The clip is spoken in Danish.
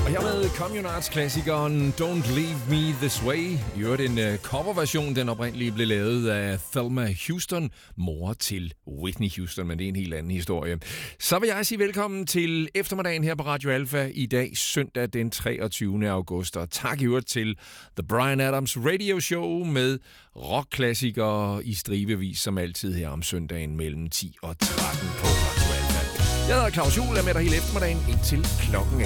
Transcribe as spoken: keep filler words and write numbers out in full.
Med Communards-klassikeren Don't Leave Me This Way. I øvrigt en uh, coverversion, den oprindelige blev lavet af Thelma Houston, mor til Whitney Houston, men det er en helt anden historie. Så vil jeg sige velkommen til eftermiddagen her på Radio Alpha i dag, søndag den treogtyvende august. Og tak i øvrigt til The Bryan Adams Radio Show med rockklassikere i stribevis, som altid her om søndagen mellem ti og tretten på Radio Alpha. Jeg hedder Claus Juhl, er med dig hele eftermiddagen indtil klokken